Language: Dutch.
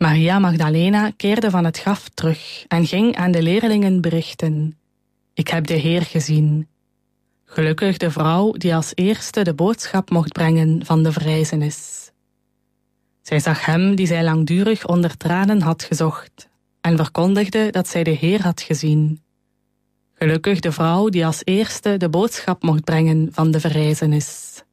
Maria Magdalena keerde van het graf terug en ging aan de leerlingen berichten: ik heb de Heer gezien. Gelukkig de vrouw die als eerste de boodschap mocht brengen van de verrijzenis. Zij zag hem die zij langdurig onder tranen had gezocht en verkondigde dat zij de Heer had gezien. Gelukkig de vrouw die als eerste de boodschap mocht brengen van de verrijzenis.